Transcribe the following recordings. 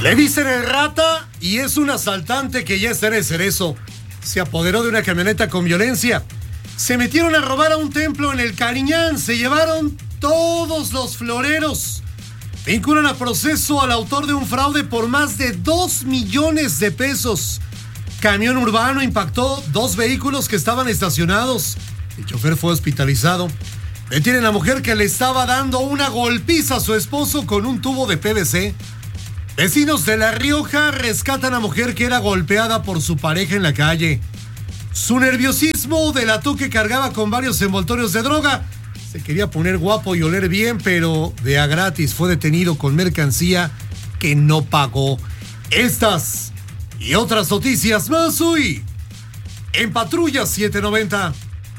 Le dicen el Rata y es un asaltante que ya está en el Cerezo. Se apoderó de una camioneta con violencia. Se metieron a robar a un templo en el Cariñán. Se llevaron todos los floreros. Vinculan a proceso al autor de un fraude por más de 2 millones de pesos. Camión urbano impactó 2 vehículos que estaban estacionados. El chofer fue hospitalizado. Detienen a la mujer que le estaba dando una golpiza a su esposo con un tubo de PVC. Vecinos de La Rioja rescatan a mujer que era golpeada por su pareja en la calle. Su nerviosismo delató que cargaba con varios envoltorios de droga. Se quería poner guapo y oler bien, pero de a gratis fue detenido con mercancía que no pagó. Estas y otras noticias más hoy en Patrulla 790.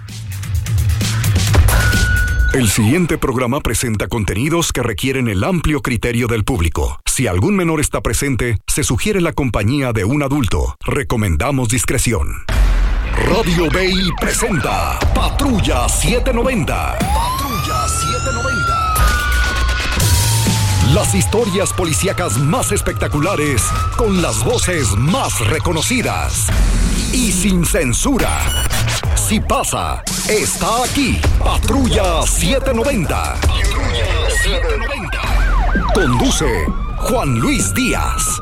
El siguiente programa presenta contenidos que requieren el amplio criterio del público. Si algún menor está presente, se sugiere la compañía de un adulto. Recomendamos discreción. Radio BI presenta Patrulla 790. Patrulla 790. Las historias policíacas más espectaculares, con las voces más reconocidas y sin censura. Si pasa, está aquí. Patrulla 790. Patrulla 790. Conduce Juan Luis Díaz.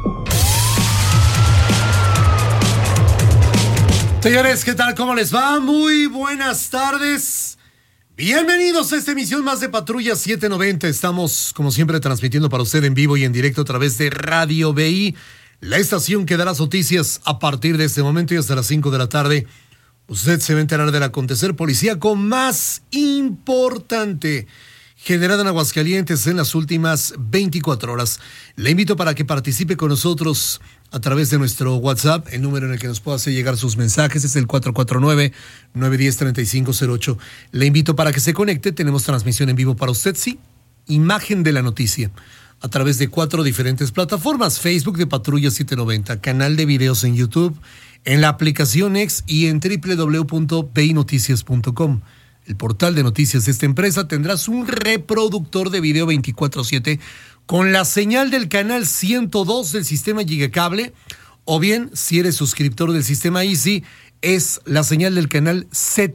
Señores, ¿qué tal? ¿Cómo les va? Muy buenas tardes. Bienvenidos a esta emisión más de Patrulla 790. Estamos, como siempre, transmitiendo para usted en vivo y en directo a través de Radio BI, la estación que dará noticias a partir de este momento y hasta las 5 de la tarde. Usted se va a enterar del acontecer policíaco más importante generado en Aguascalientes en las últimas 24 horas. Le invito para que participe con nosotros a través de nuestro WhatsApp. El número en el que nos pueda hacer llegar sus mensajes es el 449-910-3508. Le invito para que se conecte. Tenemos transmisión en vivo para usted, sí. Imagen de la noticia a través de 4 diferentes plataformas. Facebook de Patrulla 790, canal de videos en YouTube, en la aplicación X y en www.binoticias.com. El portal de noticias de esta empresa tendrás un reproductor de video 24/7 con la señal del canal 102 del sistema Gigacable, o bien, si eres suscriptor del sistema Easy, es la señal del canal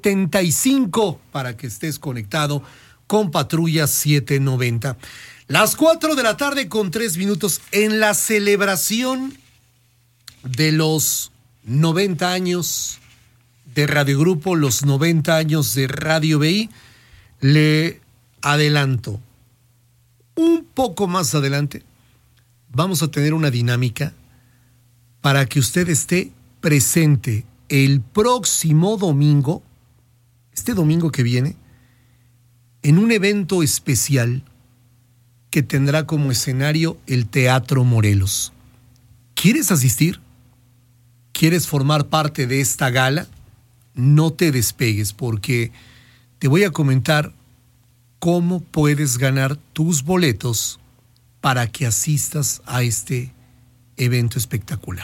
75 para que estés conectado con Patrulla 790. Las 4 de la tarde con 3 minutos en la celebración de los 90 años de Radio Grupo, los 90 años de Radio BI. Le adelanto, un poco más adelante vamos a tener una dinámica para que usted esté presente el próximo domingo, este domingo que viene, en un evento especial que tendrá como escenario el Teatro Morelos. ¿Quieres asistir? ¿Quieres formar parte de esta gala? No te despegues, porque te voy a comentar cómo puedes ganar tus boletos para que asistas a este evento espectacular.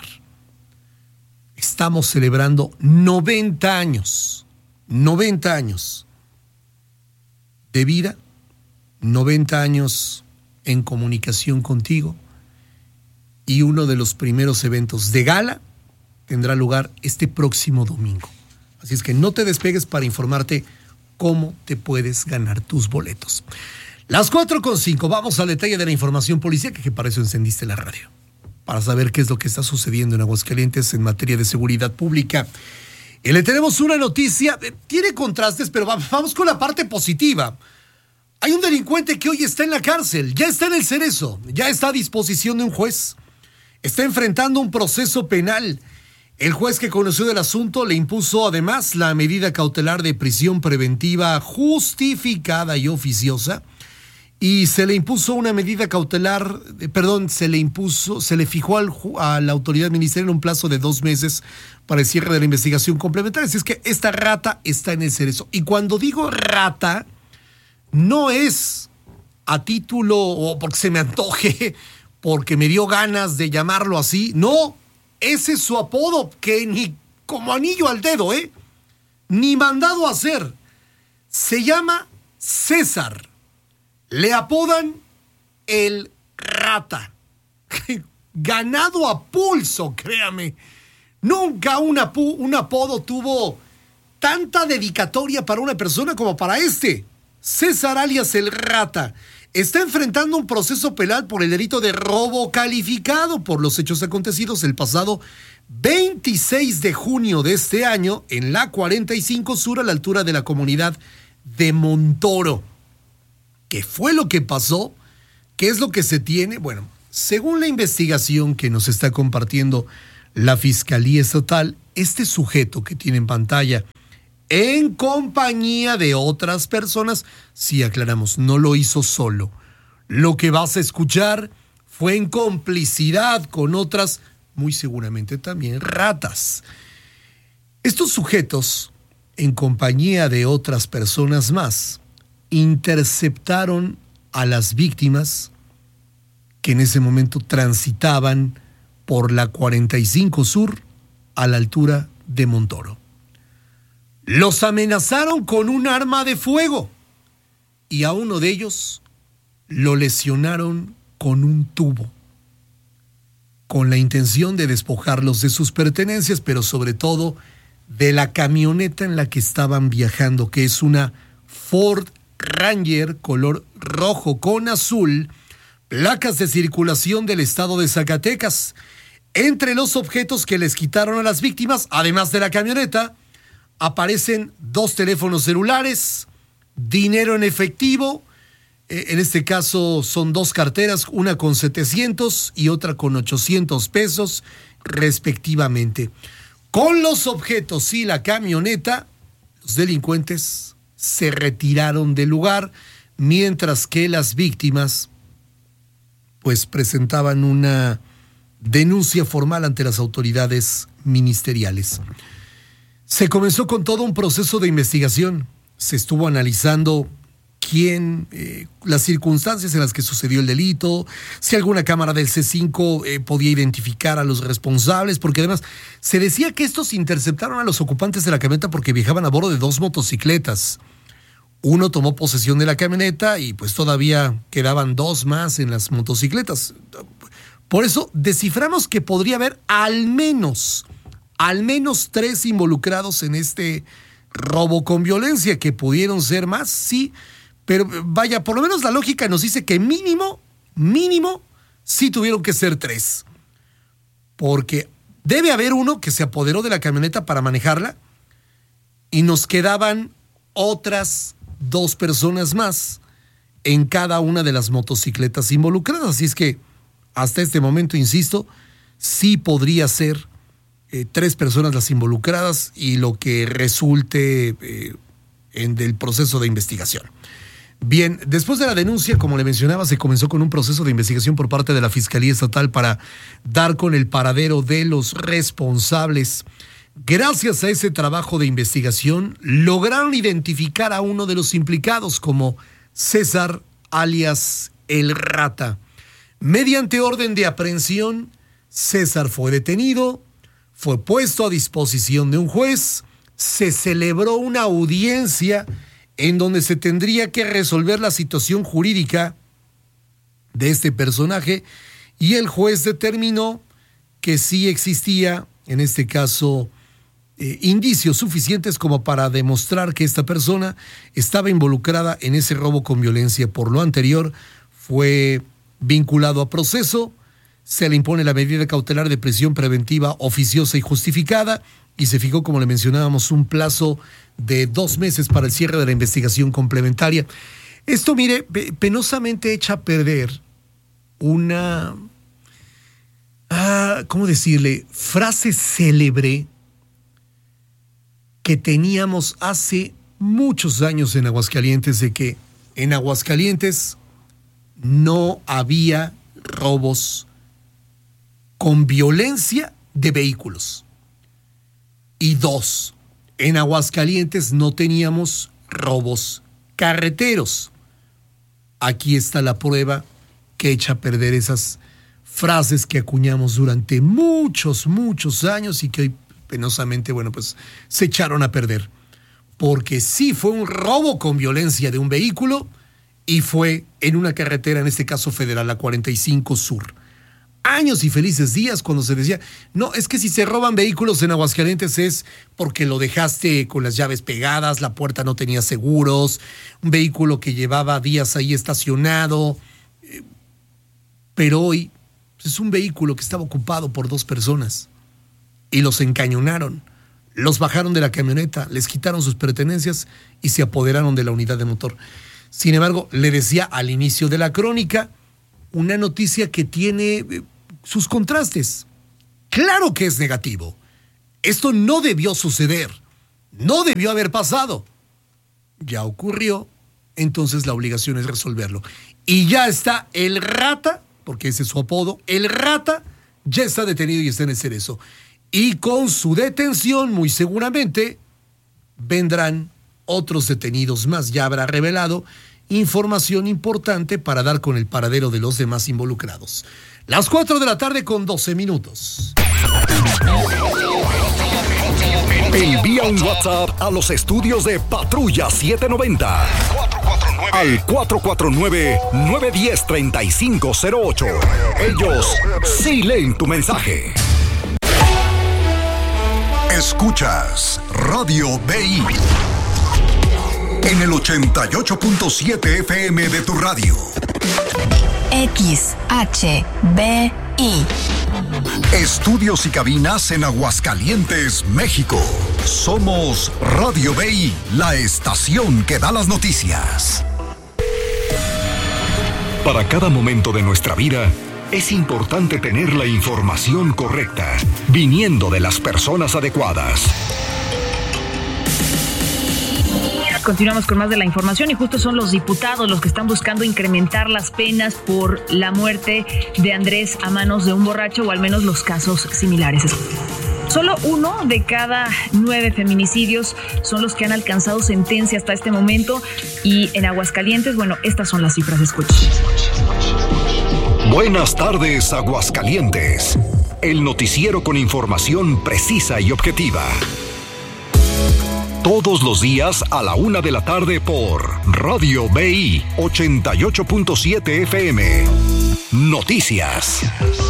Estamos celebrando 90 años de vida, 90 años en comunicación contigo, y uno de los primeros eventos de gala tendrá lugar este próximo domingo. Así es que no te despegues para informarte cómo te puedes ganar tus boletos. Las 4:05, vamos al detalle de la información policíaca, que para eso encendiste la radio, para saber qué es lo que está sucediendo en Aguascalientes en materia de seguridad pública. Y le tenemos una noticia, tiene contrastes, pero vamos con la parte positiva. Hay un delincuente que hoy está en la cárcel, ya está en el Cerezo, ya está a disposición de un juez, está enfrentando un proceso penal. El juez que conoció del asunto le impuso además la medida cautelar de prisión preventiva justificada y oficiosa, y se le impuso una medida cautelar, se le fijó a la autoridad ministerial un plazo de 2 meses para el cierre de la investigación complementaria. Así es que esta rata está en el Cerezo. Y cuando digo rata, no es a título o porque se me antoje, porque me dio ganas de llamarlo así. No, ese es su apodo, que ni como anillo al dedo, ni mandado a hacer. Se llama César. Le apodan el Rata. ganado a pulso, créame. Nunca un apodo tuvo tanta dedicatoria para una persona como para este. César alias El Rata está enfrentando un proceso penal por el delito de robo calificado por los hechos acontecidos el pasado 26 de junio de este año en la 45 Sur a la altura de la comunidad de Montoro. ¿Qué fue lo que pasó? ¿Qué es lo que se tiene? Bueno, según la investigación que nos está compartiendo la Fiscalía Estatal, este sujeto que tiene en pantalla, en compañía de otras personas, sí aclaramos, no lo hizo solo. Lo que vas a escuchar fue en complicidad con otras, muy seguramente también ratas. Estos sujetos, en compañía de otras personas más, interceptaron a las víctimas que en ese momento transitaban por la 45 Sur a la altura de Montoro. Los amenazaron con un arma de fuego y a uno de ellos lo lesionaron con un tubo, con la intención de despojarlos de sus pertenencias, pero sobre todo de la camioneta en la que estaban viajando, que es una Ford Ranger color rojo con azul, placas de circulación del estado de Zacatecas. Entre los objetos que les quitaron a las víctimas, además de la camioneta, aparecen 2 teléfonos celulares, dinero en efectivo, en este caso son 2 carteras, una con 700 y otra con 800 pesos respectivamente. Con los objetos y la camioneta, los delincuentes se retiraron del lugar, mientras que las víctimas pues presentaban una denuncia formal ante las autoridades ministeriales. Se comenzó con todo un proceso de investigación. Se estuvo analizando las circunstancias en las que sucedió el delito, si alguna cámara del C5 podía identificar a los responsables, porque además se decía que estos interceptaron a los ocupantes de la camioneta porque viajaban a bordo de 2 motocicletas. Uno tomó posesión de la camioneta y pues todavía quedaban 2 más en las motocicletas. Por eso desciframos que podría haber al menos 3 involucrados en este robo con violencia, que pudieron ser más, sí, pero vaya, por lo menos la lógica nos dice que mínimo, sí tuvieron que ser 3. Porque debe haber uno que se apoderó de la camioneta para manejarla y nos quedaban otras 2 personas más en cada una de las motocicletas involucradas. Así es que hasta este momento, insisto, sí podría ser 3 personas las involucradas y lo que resulte en el proceso de investigación. Bien, después de la denuncia, como le mencionaba, se comenzó con un proceso de investigación por parte de la Fiscalía Estatal para dar con el paradero de los responsables. Gracias a ese trabajo de investigación, lograron identificar a uno de los implicados como César alias El Rata. Mediante orden de aprehensión, César fue detenido, fue puesto a disposición de un juez, se celebró una audiencia en donde se tendría que resolver la situación jurídica de este personaje y el juez determinó que sí existía, en este caso, indicios suficientes como para demostrar que esta persona estaba involucrada en ese robo con violencia. Por lo anterior, fue vinculado a proceso, se le impone la medida cautelar de prisión preventiva oficiosa y justificada y se fijó, como le mencionábamos, un plazo de 2 meses para el cierre de la investigación complementaria. Esto, mire, penosamente echa a perder una, ¿cómo decirle?, frase célebre que teníamos hace muchos años en Aguascalientes, de que en Aguascalientes no había robos con violencia de vehículos. Y 2, en Aguascalientes no teníamos robos carreteros. Aquí está la prueba que echa a perder esas frases que acuñamos durante muchos años y que hoy penosamente, pues se echaron a perder. Porque sí fue un robo con violencia de un vehículo y fue en una carretera, en este caso federal, la 45 Sur. años y felices días cuando se decía, no, es que si se roban vehículos en Aguascalientes es porque lo dejaste con las llaves pegadas, la puerta no tenía seguros, un vehículo que llevaba días ahí estacionado. Pero hoy es un vehículo que estaba ocupado por 2 personas y los encañonaron, los bajaron de la camioneta, les quitaron sus pertenencias y se apoderaron de la unidad de motor. Sin embargo, le decía al inicio de la crónica, una noticia que tiene sus contrastes. Claro que es negativo. Esto no debió suceder. No debió haber pasado. Ya ocurrió, entonces la obligación es resolverlo. Y ya está el Rata, porque ese es su apodo, el Rata ya está detenido y está en el Cerezo. Y con su detención, muy seguramente, vendrán otros detenidos más. Ya habrá revelado información importante para dar con el paradero de los demás involucrados. Las 4 de la tarde con 12 minutos. Envía un WhatsApp a los estudios de Patrulla 790 al 449-910-3508. Ellos sí leen tu mensaje. Escuchas Radio BI en el 88.7 FM de tu radio. XHBI. Estudios y cabinas en Aguascalientes, México. Somos Radio BI, la estación que da las noticias. Para cada momento de nuestra vida, es importante tener la información correcta, viniendo de las personas adecuadas. Continuamos con más de la información y justo son los diputados los que están buscando incrementar las penas por la muerte de Andrés a manos de un borracho, o al menos los casos similares. Solo 1 de cada 9 feminicidios son los que han alcanzado sentencia hasta este momento, y en Aguascalientes, bueno, estas son las cifras. Escuchen. Buenas tardes, Aguascalientes. El noticiero con información precisa y objetiva. Todos los días a la 1 de la tarde por Radio BI 88.7 FM. Noticias.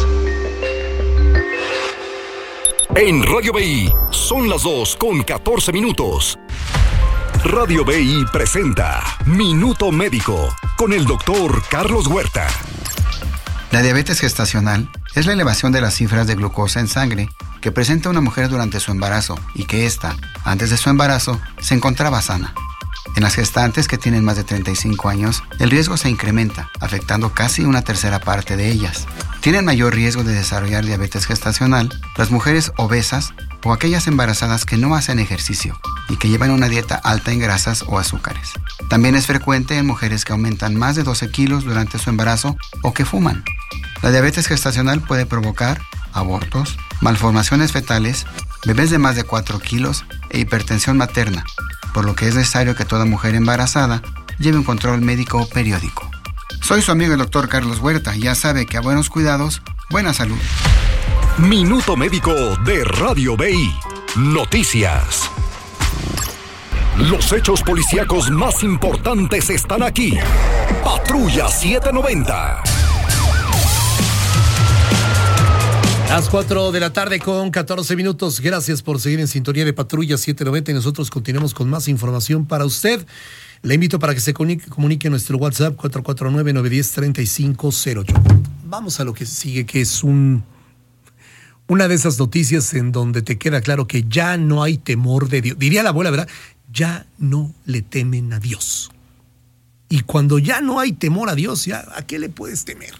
En Radio BI son las 2:14 minutos. Radio BI presenta Minuto Médico con el doctor Carlos Huerta. La diabetes gestacional es la elevación de las cifras de glucosa en sangre que presenta una mujer durante su embarazo y que ésta, antes de su embarazo, se encontraba sana. En las gestantes que tienen más de 35 años, el riesgo se incrementa, afectando casi una tercera parte de ellas. Tienen mayor riesgo de desarrollar diabetes gestacional las mujeres obesas o aquellas embarazadas que no hacen ejercicio y que llevan una dieta alta en grasas o azúcares. También es frecuente en mujeres que aumentan más de 12 kilos durante su embarazo o que fuman. La diabetes gestacional puede provocar abortos, malformaciones fetales, bebés de más de 4 kilos e hipertensión materna, por lo que es necesario que toda mujer embarazada lleve un control médico periódico. Soy su amigo el doctor Carlos Huerta y ya sabe que a buenos cuidados, buena salud. Minuto Médico de Radio BI. Noticias. Los hechos policíacos más importantes están aquí. Patrulla 790. Las 4 de la tarde con 14 minutos. Gracias por seguir en sintonía de Patrulla 790 y nosotros continuamos con más información para usted. Le invito para que se comunique a nuestro WhatsApp 449-910-3508. Vamos a lo que sigue, que es una de esas noticias en donde te queda claro que ya no hay temor de Dios. Diría la abuela, ¿verdad? Ya no le temen a Dios. Y cuando ya no hay temor a Dios, ¿ya a qué le puedes temer?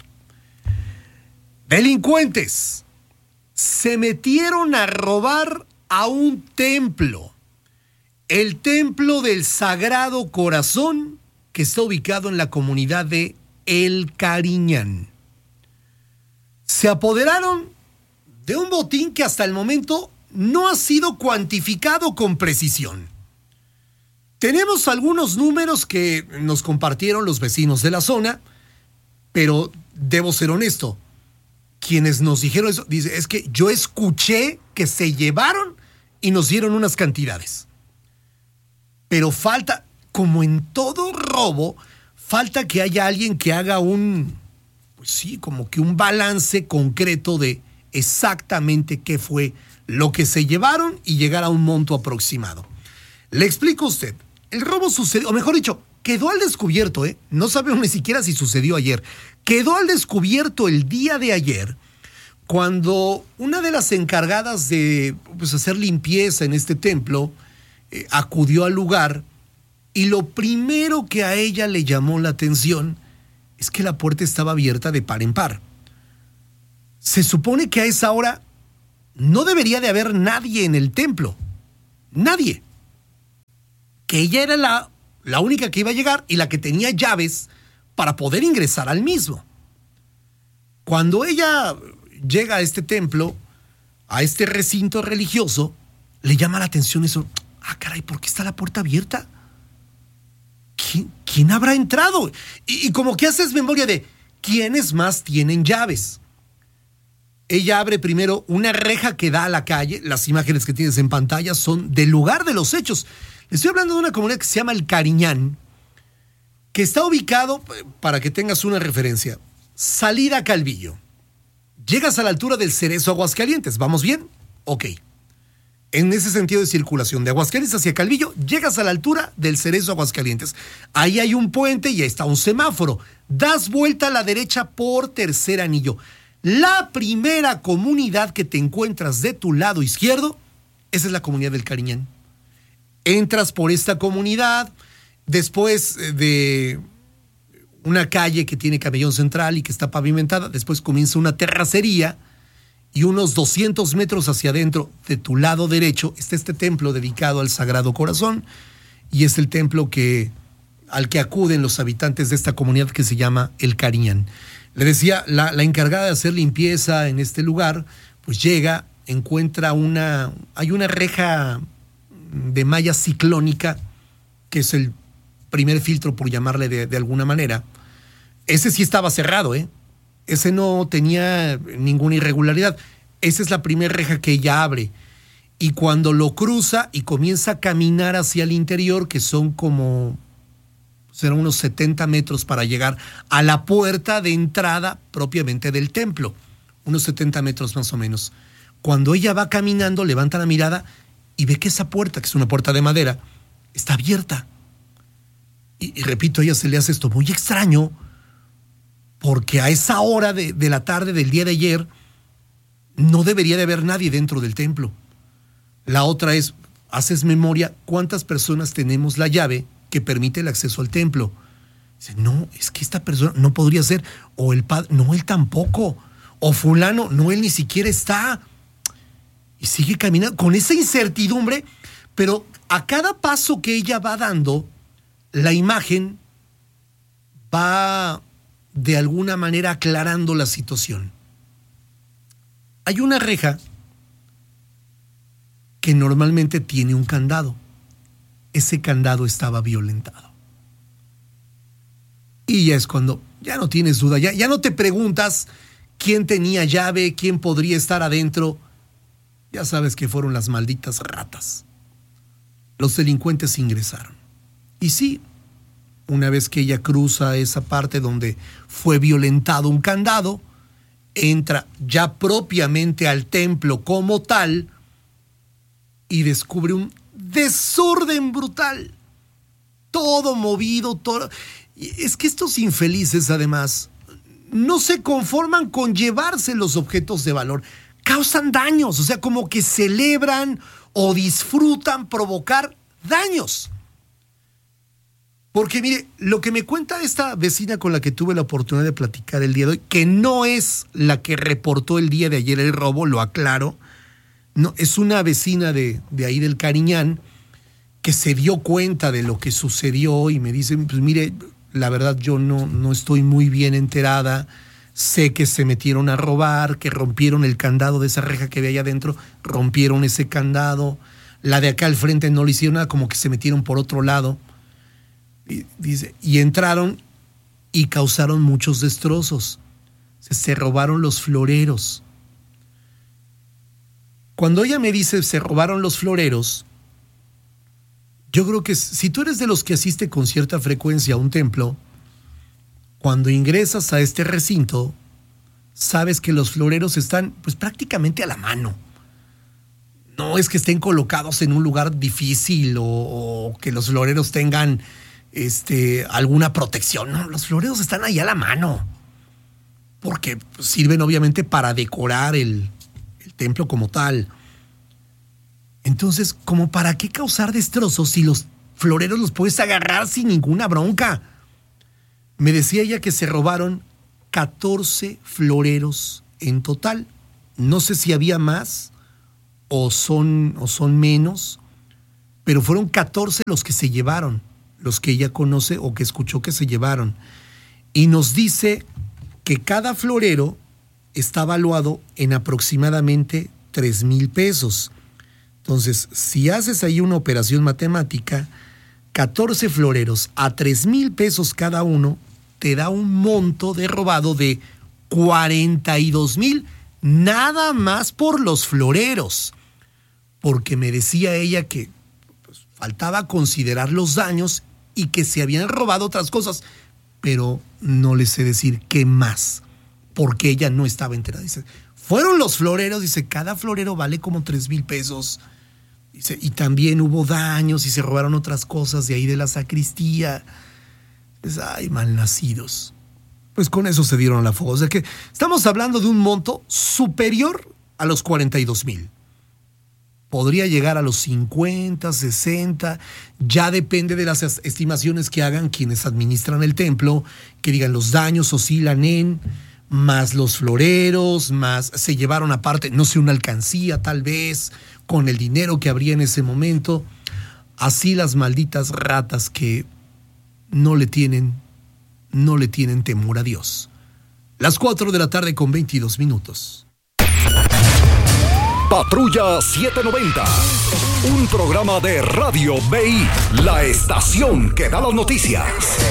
Delincuentes se metieron a robar a un templo. El templo del Sagrado Corazón, que está ubicado en la comunidad de El Cariñán. Se apoderaron de un botín que hasta el momento no ha sido cuantificado con precisión. Tenemos algunos números que nos compartieron los vecinos de la zona, pero debo ser honesto. Quienes nos dijeron eso, dice, es que yo escuché que se llevaron y nos dieron unas cantidades. Pero falta, como en todo robo, falta que haya alguien que haga un pues sí, como que un balance concreto de exactamente qué fue lo que se llevaron y llegar a un monto aproximado. Le explico a usted, el robo sucedió, o mejor dicho, quedó al descubierto, no sabemos ni siquiera si sucedió ayer, quedó al descubierto el día de ayer, cuando una de las encargadas de hacer limpieza en este templo acudió al lugar, y lo primero que a ella le llamó la atención es que la puerta estaba abierta de par en par. Se supone que a esa hora no debería de haber nadie en el templo. Nadie. Que ella era la única que iba a llegar y la que tenía llaves para poder ingresar al mismo. Cuando ella llega a este templo, a este recinto religioso, le llama la atención eso. Ah, caray, ¿por qué está la puerta abierta? ¿Quién habrá entrado? Y como que haces memoria de quiénes más tienen llaves. Ella abre primero una reja que da a la calle. Las imágenes que tienes en pantalla son del lugar de los hechos. Le estoy hablando de una comunidad que se llama El Cariñán, que está ubicado, para que tengas una referencia, salida Calvillo. Llegas a la altura del Cerezo Aguascalientes. ¿Vamos bien? Ok. En ese sentido de circulación de Aguascalientes hacia Calvillo, llegas a la altura del Cerezo Aguascalientes. Ahí hay un puente y ahí está un semáforo. Das vuelta a la derecha por Tercer Anillo. La primera comunidad que te encuentras de tu lado izquierdo, esa es la comunidad del Cariñán. Entras por esta comunidad, después de una calle que tiene camellón central y que está pavimentada, después comienza una terracería y unos 200 metros hacia adentro, de tu lado derecho, está este templo dedicado al Sagrado Corazón, y es el templo al que acuden los habitantes de esta comunidad que se llama El Cariñán. Le decía, la encargada de hacer limpieza en este lugar, pues llega, encuentra hay una reja de malla ciclónica, que es el primer filtro, por llamarle de alguna manera. Ese sí estaba cerrado, Ese no tenía ninguna irregularidad. Esa es la primera reja que ella abre. Y cuando lo cruza y comienza a caminar hacia el interior, que son serán unos 70 metros para llegar a la puerta de entrada propiamente del templo. Unos 70 metros más o menos. Cuando ella va caminando, levanta la mirada y ve que esa puerta, que es una puerta de madera, está abierta. Y repito, a ella se le hace esto muy extraño, porque a esa hora de la tarde del día de ayer no debería de haber nadie dentro del templo. La otra es, haces memoria, ¿cuántas personas tenemos la llave que permite el acceso al templo? Dice, no, es que esta persona no podría ser, o el padre, no, él tampoco, o fulano, no, él ni siquiera está. Y sigue caminando con esa incertidumbre, pero a cada paso que ella va dando, la imagen va de alguna manera aclarando la situación. Hay una reja que normalmente tiene un candado. Ese candado estaba violentado. Y ya es cuando ya no tienes duda, ya no te preguntas quién tenía llave, quién podría estar adentro. Ya sabes que fueron las malditas ratas. Los delincuentes ingresaron. Y sí, una vez que ella cruza esa parte donde fue violentado un candado, entra ya propiamente al templo como tal y descubre un desorden brutal. Todo movido, todo. Es que estos infelices, además, no se conforman con llevarse los objetos de valor. Causan daños, o sea, como que celebran o disfrutan provocar daños. Porque mire, lo que me cuenta esta vecina con la que tuve la oportunidad de platicar el día de hoy, que no es la que reportó el día de ayer el robo, lo aclaro, no, es una vecina de ahí del Cariñán que se dio cuenta de lo que sucedió y me dice, pues mire, la verdad yo no estoy muy bien enterada, sé que se metieron a robar, que rompieron el candado de esa reja que había allá adentro, rompieron ese candado, la de acá al frente no le hicieron nada, como que se metieron por otro lado. Y dice, y entraron y causaron muchos destrozos. Se robaron los floreros. Cuando ella me dice se robaron los floreros, yo creo que si tú eres de los que asiste con cierta frecuencia a un templo, Cuando ingresas a este recinto, sabes que los floreros están pues prácticamente a la mano. No es que estén colocados en un lugar difícil o que los floreros tengan alguna protección. No, los floreros están ahí a la mano. Porque sirven obviamente para decorar el templo como tal. Entonces, ¿como para qué causar destrozos si los floreros los puedes agarrar sin ninguna bronca? Me decía ella que se robaron 14 floreros en total. No sé si había más o son menos, pero fueron 14 los que se llevaron, los que ella conoce o que escuchó que se llevaron. Y nos dice que cada florero está valuado en aproximadamente 3,000 pesos. Entonces, si haces ahí una operación matemática, 14 floreros a 3,000 pesos cada uno, te da un monto de robado de 42,000, nada más por los floreros. Porque me decía ella que pues, faltaba considerar los daños y que se habían robado otras cosas, pero no les sé decir qué más, porque ella no estaba enterada. Dice, fueron los floreros, dice, cada florero vale como 3,000 pesos. Dice, y también hubo daños y se robaron otras cosas de ahí de la sacristía. Dice, ay, malnacidos. Pues con eso se dieron a la fuga. O sea que estamos hablando de un monto superior a los 42,000. Podría llegar a los 50, 60, ya depende de las estimaciones que hagan quienes administran el templo, que digan los daños oscilan en, más los floreros, más se llevaron aparte, no sé, una alcancía tal vez, con el dinero que habría en ese momento. Así las malditas ratas que no le tienen temor a Dios. Las 4 de la tarde con 22 minutos. Patrulla 790, un programa de Radio BI, la estación que da las noticias.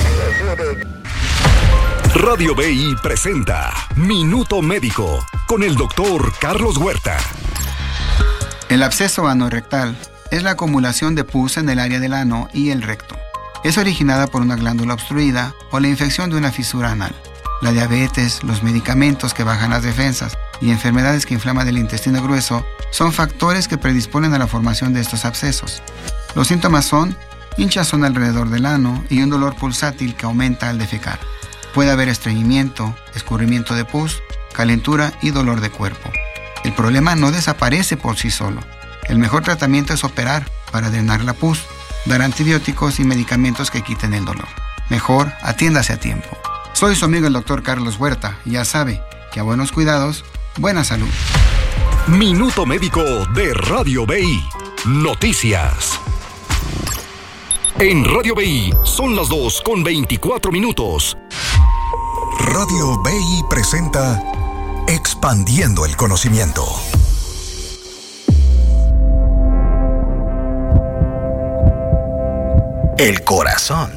Radio BI presenta Minuto Médico con el doctor Carlos Huerta. El absceso anorrectal es la acumulación de pus en el área del ano y el recto. Es originada por una glándula obstruida o la infección de una fisura anal. La diabetes, los medicamentos que bajan las defensas y enfermedades que inflaman el intestino grueso son factores que predisponen a la formación de estos abscesos. Los síntomas son hinchazón alrededor del ano y un dolor pulsátil que aumenta al defecar. Puede haber estreñimiento, escurrimiento de pus, calentura y dolor de cuerpo. El problema no desaparece por sí solo. El mejor tratamiento es operar para drenar la pus, dar antibióticos y medicamentos que quiten el dolor. Mejor, atiéndase a tiempo. Soy su amigo el doctor Carlos Huerta y ya sabe que a buenos cuidados, buena salud. Minuto Médico de Radio BI. Noticias. En Radio BI son las 2:24. Radio BI presenta Expandiendo el Conocimiento. El corazón.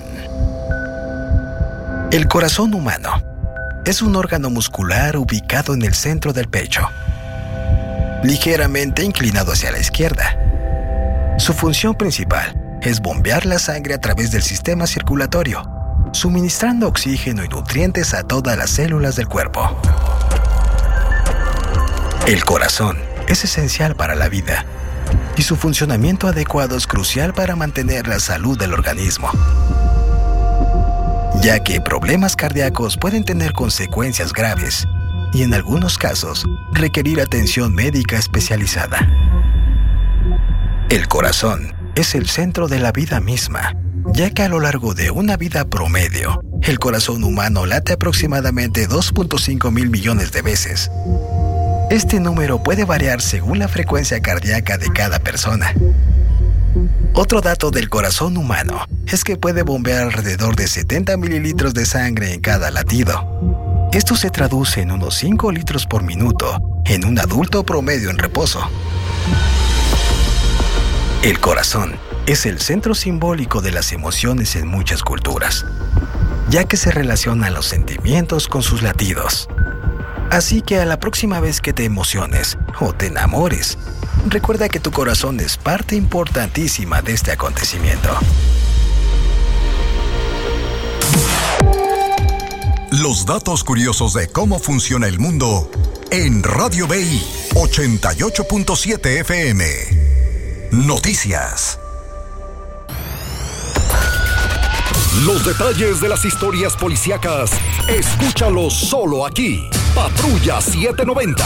El corazón humano es un órgano muscular ubicado en el centro del pecho, ligeramente inclinado hacia la izquierda. Su función principal es bombear la sangre a través del sistema circulatorio, suministrando oxígeno y nutrientes a todas las células del cuerpo. El corazón es esencial para la vida y su funcionamiento adecuado es crucial para mantener la salud del organismo, ya que problemas cardíacos pueden tener consecuencias graves y en algunos casos requerir atención médica especializada. El corazón es el centro de la vida misma, ya que a lo largo de una vida promedio, el corazón humano late aproximadamente 2.5 mil millones de veces. Este número puede variar según la frecuencia cardíaca de cada persona. Otro dato del corazón humano es que puede bombear alrededor de 70 mililitros de sangre en cada latido. Esto se traduce en unos 5 litros por minuto en un adulto promedio en reposo. El corazón es el centro simbólico de las emociones en muchas culturas, ya que se relacionan los sentimientos con sus latidos. Así que a la próxima vez que te emociones o te enamores, recuerda que tu corazón es parte importantísima de este acontecimiento. Los datos curiosos de cómo funciona el mundo en Radio BI 88.7 FM. Noticias. Los detalles de las historias policíacas, escúchalos solo aquí. Patrulla 790.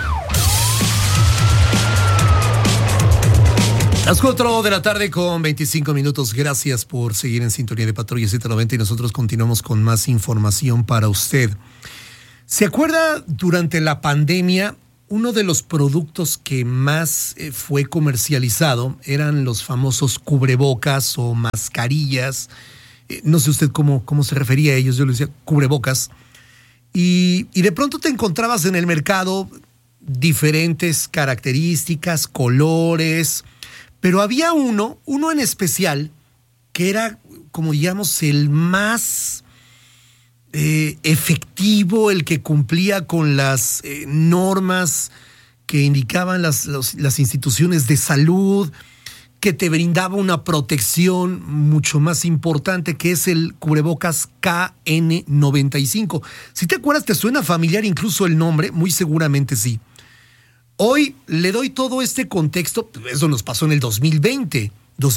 Las 4 de la tarde con 25 minutos. Gracias por seguir en sintonía de Patrulla 790 y nosotros continuamos con más información para usted. ¿Se acuerda durante la pandemia? Uno de los productos que más fue comercializado eran los famosos cubrebocas o mascarillas. No sé usted cómo se refería a ellos, yo le decía cubrebocas. Y de pronto te encontrabas en el mercado diferentes características, colores, pero había uno en especial que era, como digamos, el más efectivo, el que cumplía con las normas que indicaban las instituciones de salud, que te brindaba una protección mucho más importante, que es el cubrebocas KN95. Si te acuerdas, ¿te suena familiar incluso el nombre? Muy seguramente sí. Hoy le doy todo este contexto, eso nos pasó en el 2020,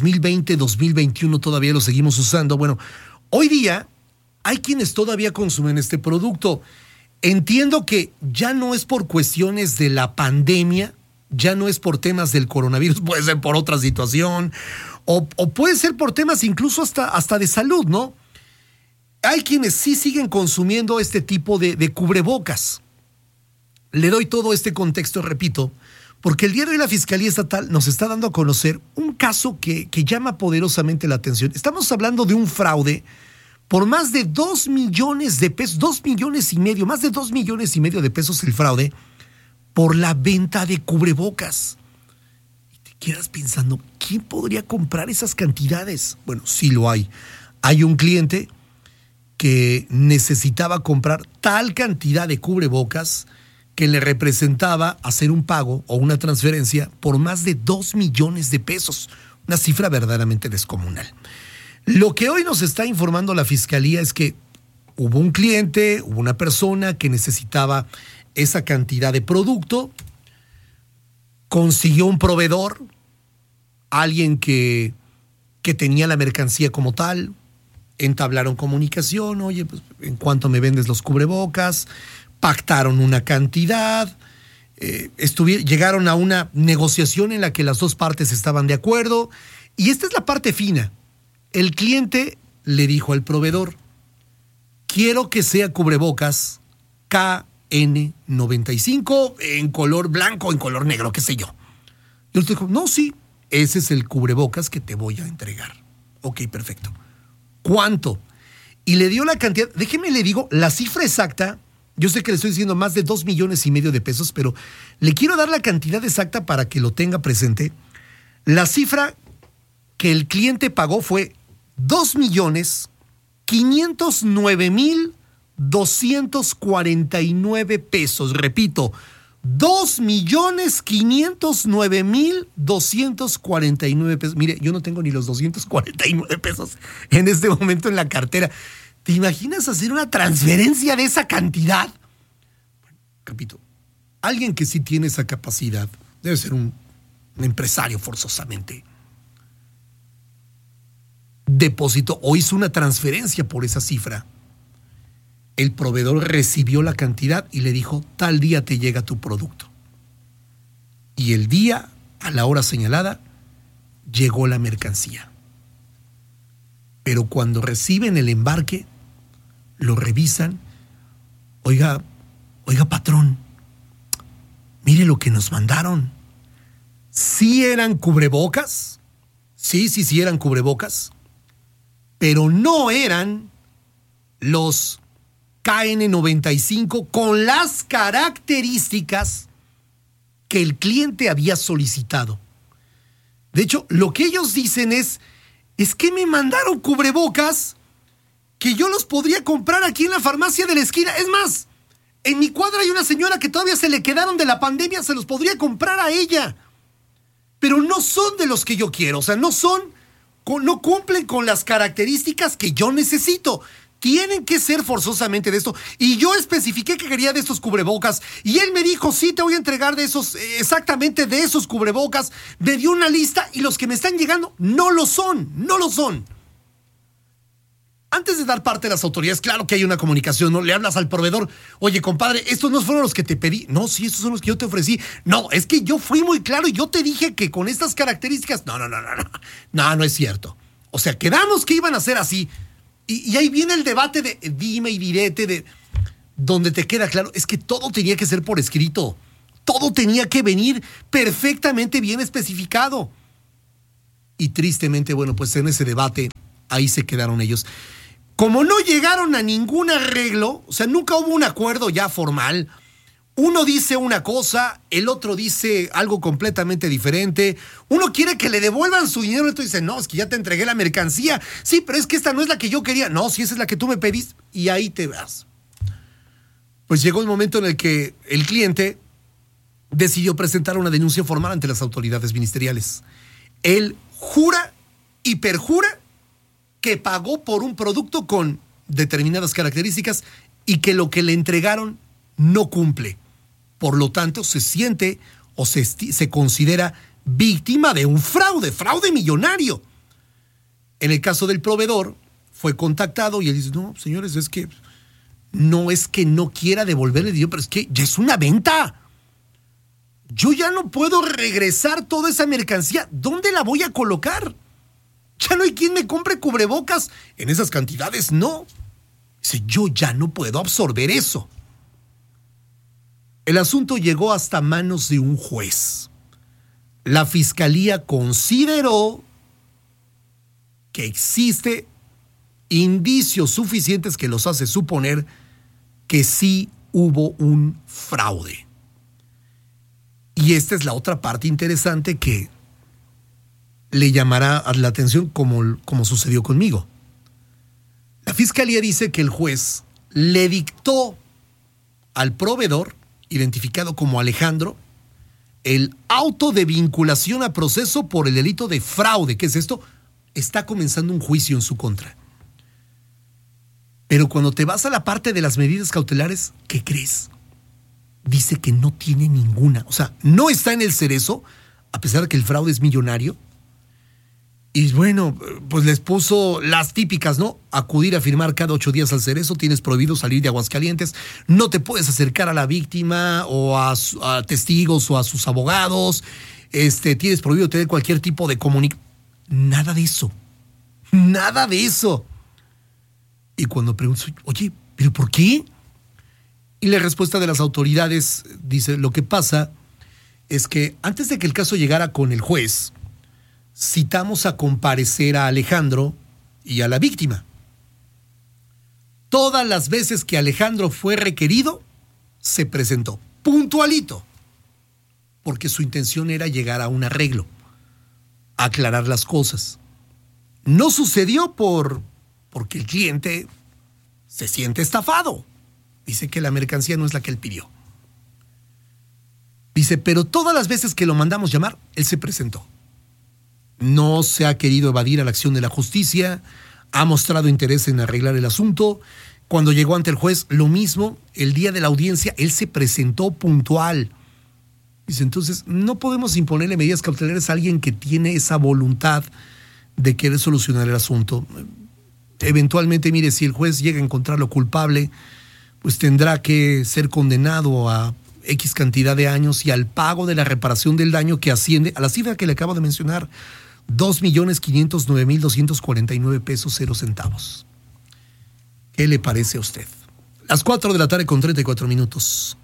2021 todavía lo seguimos usando. Bueno, hoy día hay quienes todavía consumen este producto. Entiendo que ya no es por cuestiones de la pandemia, ya no es por temas del coronavirus, puede ser por otra situación, o puede ser por temas incluso hasta de salud, ¿no? Hay quienes sí siguen consumiendo este tipo de cubrebocas. Le doy todo este contexto, repito, porque el día de hoy la Fiscalía Estatal nos está dando a conocer un caso que llama poderosamente la atención. Estamos hablando de un fraude por más de 2 millones de pesos, 2 millones y medio, más de 2 millones y medio de pesos el fraude por la venta de cubrebocas. Y te quedas pensando, ¿quién podría comprar esas cantidades? Bueno, sí lo hay. Hay un cliente que necesitaba comprar tal cantidad de cubrebocas que le representaba hacer un pago o una transferencia por más de 2 millones de pesos. Una cifra verdaderamente descomunal. Lo que hoy nos está informando la Fiscalía es que hubo un cliente, hubo una persona que necesitaba esa cantidad de producto, consiguió un proveedor, alguien que tenía la mercancía como tal, entablaron comunicación, oye, pues, ¿en cuánto me vendes los cubrebocas? Pactaron una cantidad, llegaron a una negociación en la que las dos partes estaban de acuerdo, y esta es la parte fina. El cliente le dijo al proveedor, quiero que sea cubrebocas KN95 en color blanco, en color negro, qué sé yo. Y él dijo, no, sí, ese es el cubrebocas que te voy a entregar. Ok, perfecto. ¿Cuánto? Y le dio la cantidad, déjeme le digo, la cifra exacta. Yo sé que le estoy diciendo más de 2 millones y medio de pesos, pero le quiero dar la cantidad exacta para que lo tenga presente. La cifra que el cliente pagó fue 2,509,249 pesos. Repito, 2,509,249 pesos. Mire, yo no tengo ni los 249 pesos en este momento en la cartera. ¿Te imaginas hacer una transferencia de esa cantidad? Bueno, repito, alguien que sí tiene esa capacidad, debe ser un empresario forzosamente, depositó o hizo una transferencia por esa cifra. El proveedor recibió la cantidad y le dijo, tal día te llega tu producto. Y el día, a la hora señalada, llegó la mercancía. Pero cuando reciben el embarque, lo revisan. Oiga, patrón, mire lo que nos mandaron. Sí eran cubrebocas, sí eran cubrebocas, pero no eran los KN95 con las características que el cliente había solicitado. De hecho, lo que ellos dicen es que me mandaron cubrebocas que yo los podría comprar aquí en la farmacia de la esquina. Es más, en mi cuadra hay una señora que todavía se le quedaron de la pandemia, se los podría comprar a ella. Pero no son de los que yo quiero, o sea, no cumplen con las características que yo necesito. tienen que ser forzosamente de esto. Y yo especifiqué que quería de estos cubrebocas. Y él me dijo, sí, te voy a entregar de esos, exactamente de esos cubrebocas. Me dio una lista y los que me están llegando no lo son. Antes de dar parte de las autoridades, claro que hay una comunicación, ¿no? Le hablas al proveedor, oye, compadre, estos no fueron los que te pedí. No, sí, estos son los que yo te ofrecí. No, es que yo fui muy claro y yo te dije que con estas características... No es cierto. O sea, quedamos que iban a ser así. Y ahí viene el debate de dime y direte, de donde te queda claro, es que todo tenía que ser por escrito. Todo tenía que venir perfectamente bien especificado. Y tristemente, bueno, pues en ese debate, ahí se quedaron ellos. Como no llegaron a ningún arreglo, o sea, nunca hubo un acuerdo ya formal. Uno dice una cosa, el otro dice algo completamente diferente. Uno quiere que le devuelvan su dinero, el otro dice, no, es que ya te entregué la mercancía. Sí, pero es que esta no es la que yo quería. No, sí, esa es la que tú me pediste. Y ahí te vas. Pues llegó el momento en el que el cliente decidió presentar una denuncia formal ante las autoridades ministeriales. Él jura y perjura que pagó por un producto con determinadas características y que lo que le entregaron no cumple. Por lo tanto, se siente o se considera víctima de un fraude millonario. En el caso del proveedor, fue contactado y él dice, no, señores, es que no quiera devolverle el dinero, pero es que ya es una venta. Yo ya no puedo regresar toda esa mercancía. ¿Dónde la voy a colocar? Ya no hay quien me compre cubrebocas en esas cantidades, no. Dice, yo ya no puedo absorber eso. El asunto llegó hasta manos de un juez. La fiscalía consideró que existe indicios suficientes que los hace suponer que sí hubo un fraude. Y esta es la otra parte interesante que le llamará la atención como sucedió conmigo. La fiscalía dice que el juez le dictó al proveedor, identificado como Alejandro, el auto de vinculación a proceso por el delito de fraude. ¿Qué es esto? Está comenzando un juicio en su contra. Pero cuando te vas a la parte de las medidas cautelares, ¿qué crees? Dice que no tiene ninguna. O sea, no está en el cerezo, a pesar de que el fraude es millonario. Y bueno, pues les puso las típicas, ¿no? Acudir a firmar cada 8 días al cerezo, tienes prohibido salir de Aguascalientes, no te puedes acercar a la víctima o a testigos o a sus abogados, tienes prohibido tener cualquier tipo de comunicación. Nada de eso. Y cuando pregunto, oye, ¿pero por qué? Y la respuesta de las autoridades dice, lo que pasa es que antes de que el caso llegara con el juez, citamos a comparecer a Alejandro y a la víctima. Todas las veces que Alejandro fue requerido, se presentó puntualito, porque su intención era llegar a un arreglo, aclarar las cosas. No sucedió porque el cliente se siente estafado. Dice que la mercancía no es la que él pidió. Dice, pero todas las veces que lo mandamos llamar, él se presentó. No se ha querido evadir a la acción de la justicia, ha mostrado interés en arreglar el asunto. Cuando llegó ante el juez, lo mismo, el día de la audiencia, él se presentó puntual. Dice, entonces, no podemos imponerle medidas cautelares a alguien que tiene esa voluntad de querer solucionar el asunto. Eventualmente, mire, si el juez llega a encontrarlo culpable, pues tendrá que ser condenado a X cantidad de años y al pago de la reparación del daño que asciende a la cifra que le acabo de mencionar, 2,509,249 pesos 0 centavos. ¿Qué le parece a usted? Las 4 de la tarde con 34 minutos.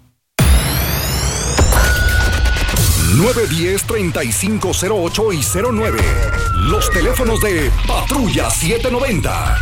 910-3508 y 09. Los teléfonos de Patrulla 790.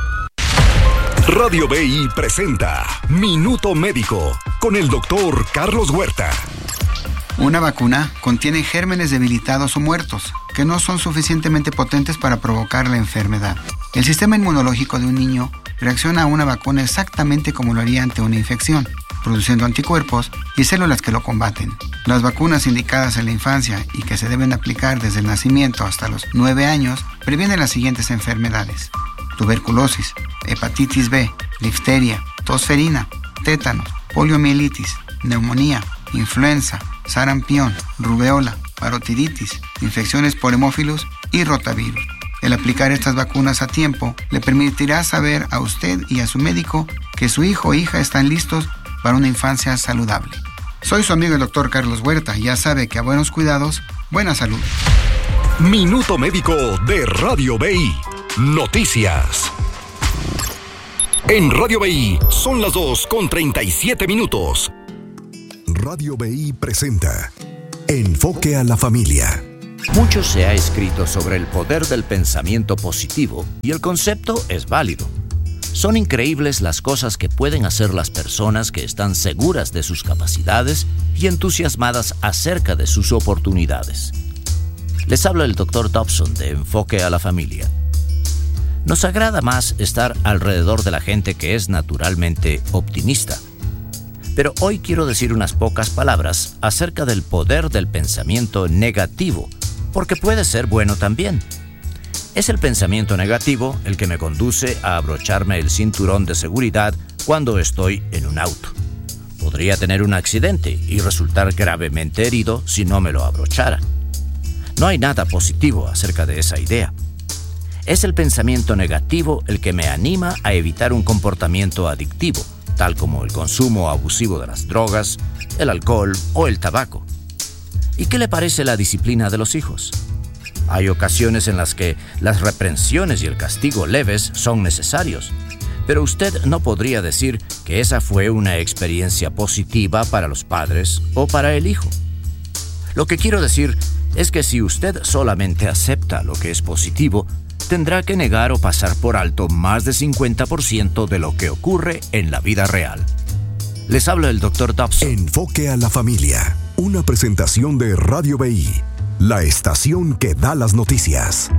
Radio BI presenta Minuto Médico con el doctor Carlos Huerta. Una vacuna contiene gérmenes debilitados o muertos que no son suficientemente potentes para provocar la enfermedad. El sistema inmunológico de un niño reacciona a una vacuna exactamente como lo haría ante una infección, produciendo anticuerpos y células que lo combaten. Las vacunas indicadas en la infancia y que se deben aplicar desde el nacimiento hasta los 9 años previenen las siguientes enfermedades: tuberculosis, hepatitis B, difteria, tosferina, tétanos, poliomielitis, neumonía, influenza, sarampión, rubeola, parotiditis, infecciones por hemófilos y rotavirus. El aplicar estas vacunas a tiempo le permitirá saber a usted y a su médico que su hijo o hija están listos para una infancia saludable. Soy su amigo el Dr. Carlos Huerta y ya sabe que a buenos cuidados, buena salud. Minuto Médico de Radio BI. Noticias. En Radio BI son las 2:37. Radio BI presenta Enfoque a la Familia. Mucho se ha escrito sobre el poder del pensamiento positivo y el concepto es válido. Son increíbles las cosas que pueden hacer las personas que están seguras de sus capacidades y entusiasmadas acerca de sus oportunidades. Les habla el Dr. Dobson de Enfoque a la Familia. Nos agrada más estar alrededor de la gente que es naturalmente optimista. Pero hoy quiero decir unas pocas palabras acerca del poder del pensamiento negativo, porque puede ser bueno también. Es el pensamiento negativo el que me conduce a abrocharme el cinturón de seguridad cuando estoy en un auto. Podría tener un accidente y resultar gravemente herido si no me lo abrochara. No hay nada positivo acerca de esa idea. Es el pensamiento negativo el que me anima a evitar un comportamiento adictivo, tal como el consumo abusivo de las drogas, el alcohol o el tabaco. ¿Y qué le parece la disciplina de los hijos? Hay ocasiones en las que las reprensiones y el castigo leves son necesarios, pero usted no podría decir que esa fue una experiencia positiva para los padres o para el hijo. Lo que quiero decir es que si usted solamente acepta lo que es positivo, tendrá que negar o pasar por alto más de 50% de lo que ocurre en la vida real. Les habla el Dr. Dobson. Enfoque a la Familia, una presentación de Radio BI, la estación que da las noticias.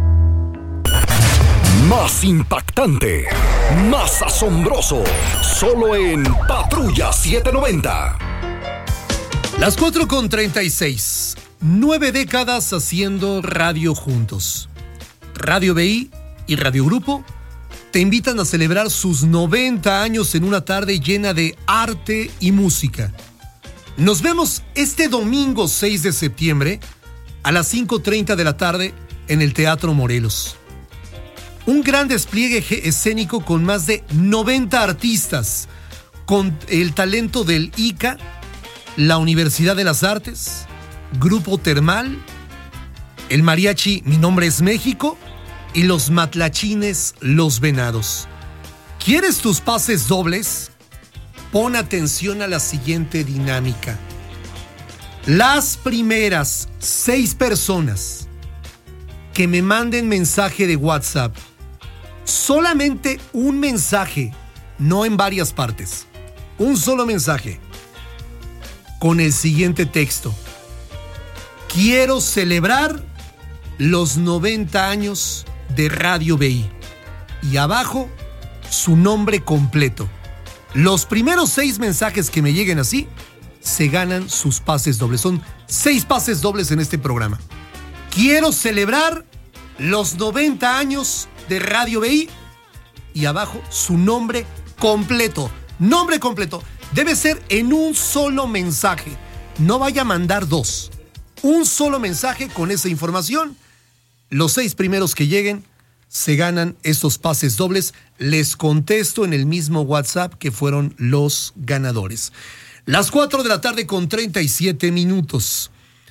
Más impactante, más asombroso, solo en Patrulla 790. Las 4:36. 9 décadas haciendo radio juntos. Radio BI y Radio Grupo te invitan a celebrar sus 90 años en una tarde llena de arte y música. Nos vemos este domingo 6 de septiembre a las 5:30 de la tarde en el Teatro Morelos. Un gran despliegue escénico con más de 90 artistas, con el talento del ICA, la Universidad de las Artes, Grupo Termal, el mariachi Mi Nombre es México y los matlachines Los Venados. ¿Quieres tus pases dobles? Pon atención a la siguiente dinámica. Las primeras 6 personas que me manden mensaje de WhatsApp, solamente un mensaje, no en varias partes, un solo mensaje, con el siguiente texto: quiero celebrar los 90 años de Radio BI. Y abajo, su nombre completo. Los primeros 6 mensajes que me lleguen así, se ganan sus pases dobles. Son 6 pases dobles en este programa. Quiero celebrar los 90 años de Radio BI. Y abajo, su nombre completo. Nombre completo. Debe ser en un solo mensaje. No vaya a mandar 2. Un solo mensaje con esa información. Los 6 primeros que lleguen se ganan estos pases dobles. Les contesto en el mismo WhatsApp que fueron los ganadores. Las 4 de la tarde con 37 minutos.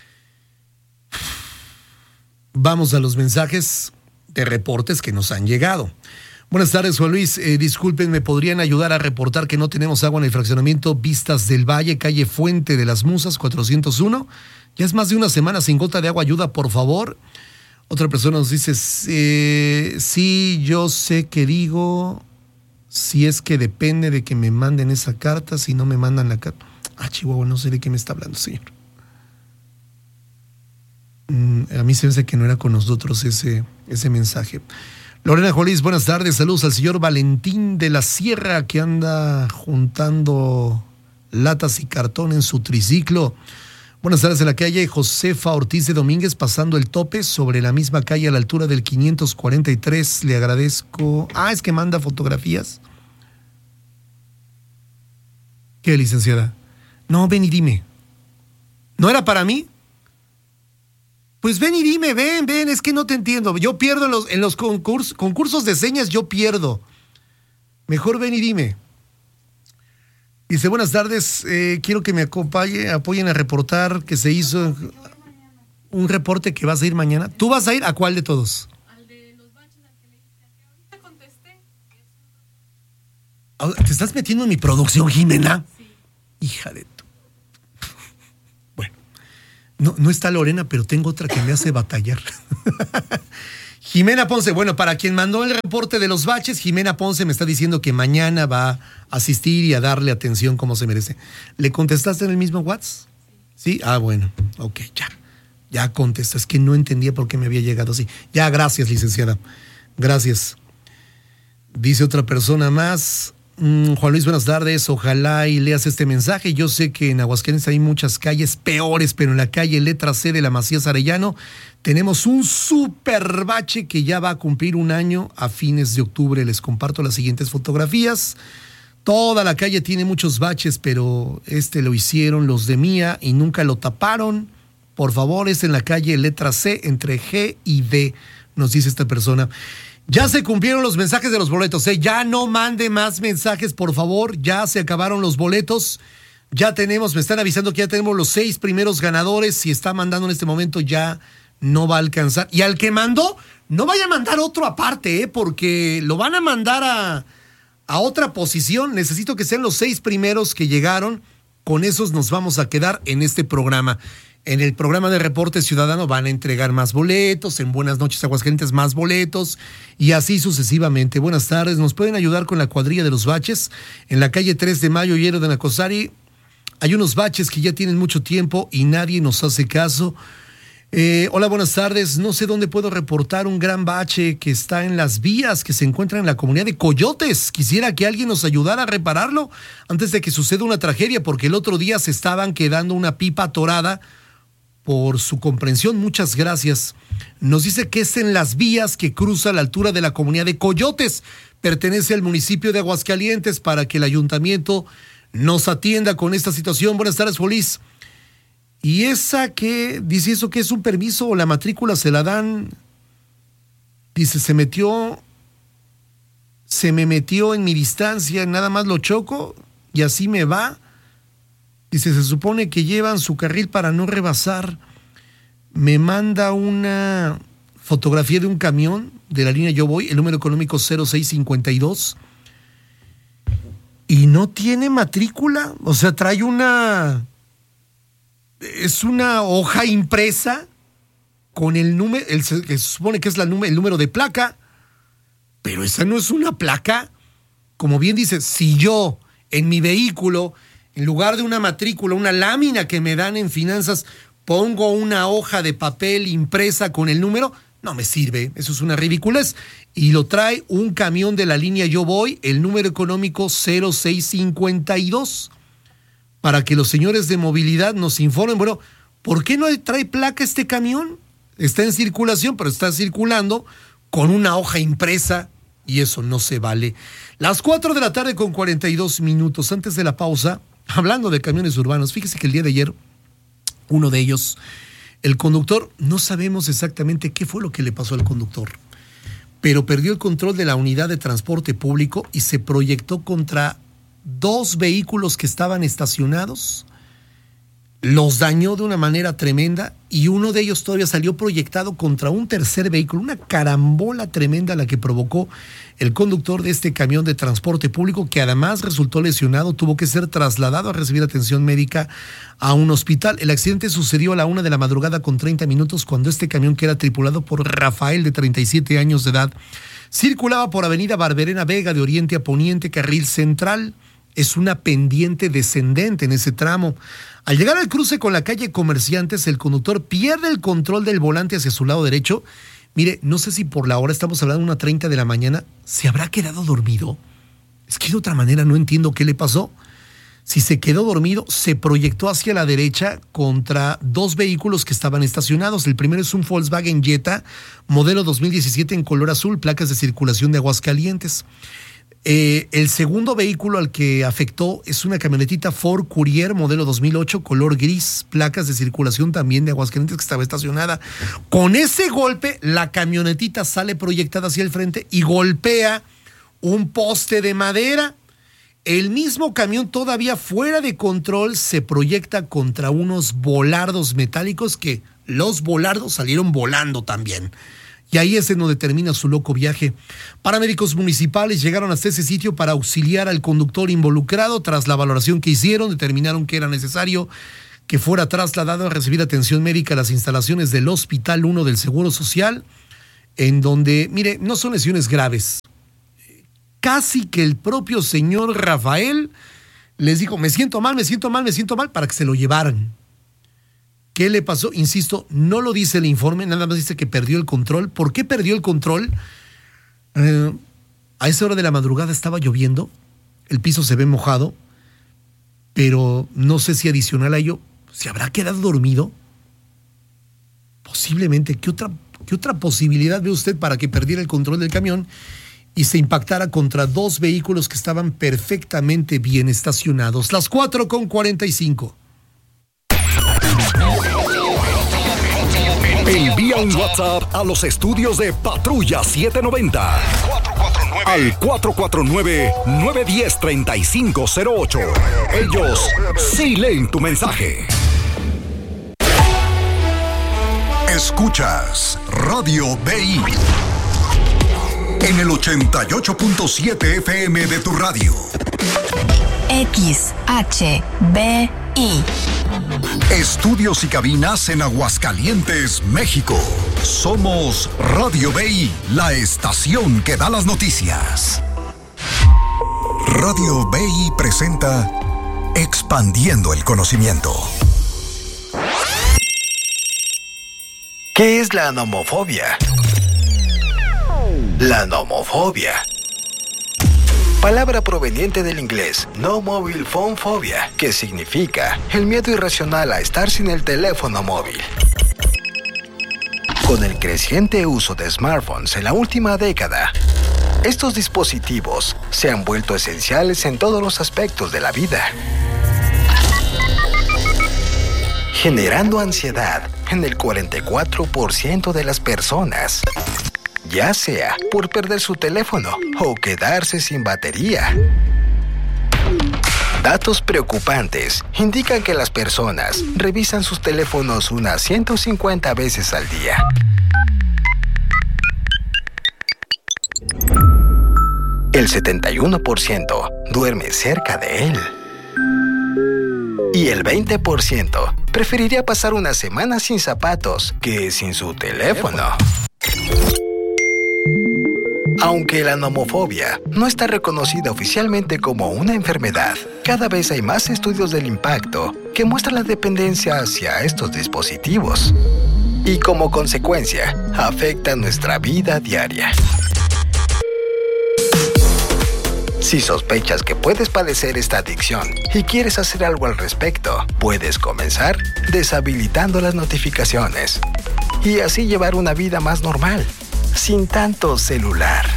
Vamos a los mensajes de reportes que nos han llegado. Buenas tardes, Juan Luis. Disculpen, ¿me podrían ayudar a reportar que no tenemos agua en el fraccionamiento Vistas del Valle, calle Fuente de las Musas, 401? Ya es más de una semana sin gota de agua. Ayuda, por favor. Otra persona nos dice, sí, yo sé que digo, si es que depende de que me manden esa carta, si no me mandan la carta. Chihuahua, no sé de qué me está hablando, señor. A mí se me hace que no era con nosotros ese mensaje. Lorena Jolís, buenas tardes. Saludos al señor Valentín de la Sierra, que anda juntando latas y cartón en su triciclo. Buenas tardes, en la calle Josefa Ortiz de Domínguez, pasando el tope sobre la misma calle a la altura del 543. Le agradezco. Es que manda fotografías. ¿Qué, licenciada? No, ven y dime. ¿No era para mí? Pues ven y dime, ven, es que no te entiendo. Yo pierdo en los concursos de señas, yo pierdo. Mejor ven y dime. Dice, buenas tardes, quiero que me apoyen a reportar que se hizo un reporte que vas a ir mañana. ¿Tú vas a ir a cuál de todos? Al de los baches, al que le dije que ahorita contesté. ¿Te estás metiendo en mi producción, Jimena? Sí. Hija de tu... Bueno, no está Lorena, pero tengo otra que me hace batallar. Jimena Ponce, bueno, para quien mandó el reporte de los baches, Jimena Ponce me está diciendo que mañana va a asistir y a darle atención como se merece. ¿Le contestaste en el mismo WhatsApp? ¿Sí? Bueno, ok, ya contesta. Es que no entendía por qué me había llegado así. Ya, gracias, licenciada. Gracias. Dice otra persona más. Juan Luis, buenas tardes. Ojalá y leas este mensaje. Yo sé que en Aguascalientes hay muchas calles peores, pero en la calle letra C de la Macías Arellano tenemos un super bache que ya va a cumplir un año a fines de octubre. Les comparto las siguientes fotografías. Toda la calle tiene muchos baches, pero lo hicieron los de Mía y nunca lo taparon. Por favor, es en la calle letra C entre G y D, nos dice esta persona. Ya se cumplieron los mensajes de los boletos, ya no mande más mensajes, por favor, ya se acabaron los boletos, me están avisando que ya tenemos los 6 primeros ganadores, si está mandando en este momento ya no va a alcanzar. Y al que mandó, no vaya a mandar otro aparte, porque lo van a mandar a otra posición. Necesito que sean los 6 primeros que llegaron, con esos nos vamos a quedar en este programa. En el programa de Reporte Ciudadano van a entregar más boletos, en Buenas Noches Aguascalientes más boletos y así sucesivamente. Buenas tardes, ¿nos pueden ayudar con la cuadrilla de los baches? En la calle 3 de Mayo, Hierro de Nacosari, hay unos baches que ya tienen mucho tiempo y nadie nos hace caso. Hola, buenas tardes, no sé dónde puedo reportar un gran bache que está en las vías que se encuentran en la comunidad de Coyotes. Quisiera que alguien nos ayudara a repararlo antes de que suceda una tragedia, porque el otro día se estaban quedando una pipa atorada. Por su comprensión, muchas gracias. Nos dice que es en las vías que cruza a la altura de la comunidad de Coyotes. Pertenece al municipio de Aguascalientes, para que el ayuntamiento nos atienda con esta situación. Buenas tardes, Polis. ¿Y esa que dice eso que es un permiso o la matrícula se la dan? Dice, se me metió en mi distancia, nada más lo choco y así me va. Dice, se supone que llevan su carril para no rebasar. Me manda una fotografía de un camión de la línea Yo Voy, el número económico 0652. Y no tiene matrícula. O sea, trae es una hoja impresa con el número, que se supone que es el número de placa. Pero esa no es una placa. Como bien dice, si yo en mi vehículo, en lugar de una matrícula, una lámina que me dan en finanzas, pongo una hoja de papel impresa con el número, no me sirve. Eso es una ridiculez. Y lo trae un camión de la línea Yo Voy, el número económico 0652, para que los señores de movilidad nos informen. Bueno, ¿por qué no trae placa este camión? Está en circulación, pero está circulando con una hoja impresa y eso no se vale. Las 4:42 p.m. Antes de la pausa, hablando de camiones urbanos, fíjese que el día de ayer, uno de ellos, el conductor, no sabemos exactamente qué fue lo que le pasó al conductor, pero perdió el control de la unidad de transporte público y se proyectó contra 2 vehículos que estaban estacionados, los dañó de una manera tremenda y uno de ellos todavía salió proyectado contra un tercer vehículo, una carambola tremenda la que provocó el conductor de este camión de transporte público, que además resultó lesionado, tuvo que ser trasladado a recibir atención médica a un hospital. El accidente sucedió a la 1:30 p.m. cuando este camión, que era tripulado por Rafael, de 37 años de edad, circulaba por avenida Barberena Vega de oriente a poniente, carril central. Es una pendiente descendente en ese tramo. Al llegar al cruce con la calle Comerciantes, el conductor pierde el control del volante hacia su lado derecho. Mire, no sé si por la hora, estamos hablando de 1:30 de la mañana, ¿se habrá quedado dormido? Es que de otra manera no entiendo qué le pasó. Si se quedó dormido, se proyectó hacia la derecha contra dos vehículos que estaban estacionados. El primero es un Volkswagen Jetta, modelo 2017 en color azul, placas de circulación de Aguascalientes. El segundo vehículo al que afectó es una camionetita Ford Courier, modelo 2008, color gris, placas de circulación también de Aguascalientes, que estaba estacionada. Con ese golpe, la camionetita sale proyectada hacia el frente y golpea un poste de madera. El mismo camión, todavía fuera de control, se proyecta contra unos volardos metálicos que los volardos salieron volando también. Y ahí es en donde termina su loco viaje. Paramédicos municipales llegaron hasta ese sitio para auxiliar al conductor involucrado. Tras la valoración que hicieron, determinaron que era necesario que fuera trasladado a recibir atención médica a las instalaciones del Hospital 1 del Seguro Social, en donde, mire, no son lesiones graves. Casi que el propio señor Rafael les dijo, me siento mal, para que se lo llevaran. ¿Qué le pasó? Insisto, no lo dice el informe, nada más dice que perdió el control. ¿Por qué perdió el control? A esa hora de la madrugada estaba lloviendo, el piso se ve mojado, pero no sé si adicional a ello, ¿se habrá quedado dormido? Posiblemente. ¿Qué otra posibilidad ve usted para que perdiera el control del camión y se impactara contra dos vehículos que estaban perfectamente bien estacionados? Las 4:45. Envía un WhatsApp a los estudios de Patrulla 790 al 449-910-3508. Ellos sí leen tu mensaje. Escuchas Radio BI en el 88.7 FM de tu radio. XHBI. Estudios y cabinas en Aguascalientes, México. Somos Radio BI, la estación que da las noticias. Radio BI presenta Expandiendo el Conocimiento. ¿Qué es la nomofobia? La nomofobia, palabra proveniente del inglés No Mobile Phone Phobia, que significa el miedo irracional a estar sin el teléfono móvil. Con el creciente uso de smartphones en la última década, estos dispositivos se han vuelto esenciales en todos los aspectos de la vida, generando ansiedad en el 44% de las personas, ya sea por perder su teléfono o quedarse sin batería. Datos preocupantes indican que las personas revisan sus teléfonos unas 150 veces al día. El 71% duerme cerca de él. Y el 20% preferiría pasar una semana sin zapatos que sin su teléfono. Aunque la nomofobia no está reconocida oficialmente como una enfermedad, cada vez hay más estudios del impacto que muestran la dependencia hacia estos dispositivos y, como consecuencia, afecta nuestra vida diaria. Si sospechas que puedes padecer esta adicción y quieres hacer algo al respecto, puedes comenzar deshabilitando las notificaciones y así llevar una vida más normal, sin tanto celular.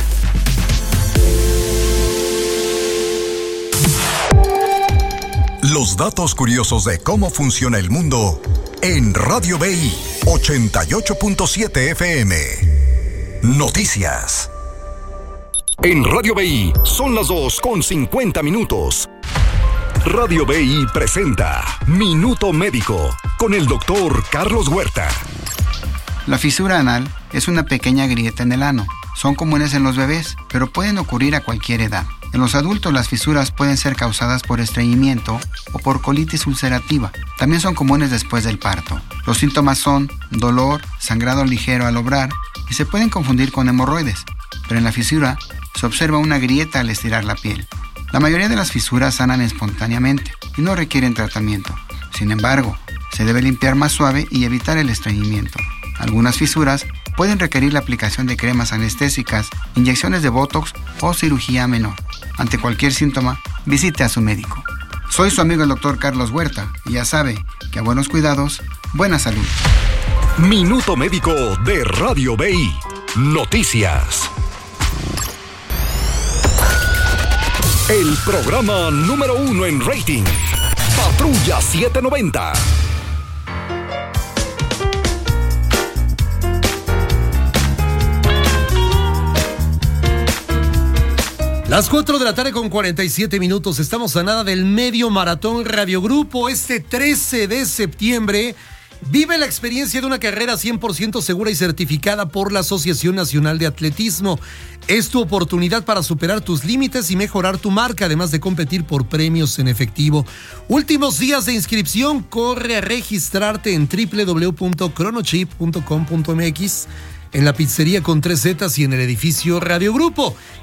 Los datos curiosos de cómo funciona el mundo en Radio BI 88.7 FM. Noticias. En Radio BI son las 2:50. Radio BI presenta Minuto Médico con el doctor Carlos Huerta. La fisura anal es una pequeña grieta en el ano. Son comunes en los bebés, pero pueden ocurrir a cualquier edad. En los adultos las fisuras pueden ser causadas por estreñimiento o por colitis ulcerativa. También son comunes después del parto. Los síntomas son dolor, sangrado ligero al obrar y se pueden confundir con hemorroides. Pero en la fisura se observa una grieta al estirar la piel. La mayoría de las fisuras sanan espontáneamente y no requieren tratamiento. Sin embargo, se debe limpiar más suave y evitar el estreñimiento. Algunas fisuras pueden requerir la aplicación de cremas anestésicas, inyecciones de Botox o cirugía menor. Ante cualquier síntoma, visite a su médico. Soy su amigo el doctor Carlos Huerta y ya sabe que a buenos cuidados, buena salud. Minuto Médico de Radio BI. Noticias. El programa número 1 en rating. Patrulla 790. Las 4 de la tarde con 47 minutos. Estamos a nada del medio maratón Radio Grupo. Este 13 de septiembre vive la experiencia de una carrera 100% segura y certificada por la Asociación Nacional de Atletismo. Es tu oportunidad para superar tus límites y mejorar tu marca, además de competir por premios en efectivo. Últimos días de inscripción. Corre a registrarte en www.chronochip.com.mx, en la pizzería con 3 Zetas y en el edificio Radio Grupo.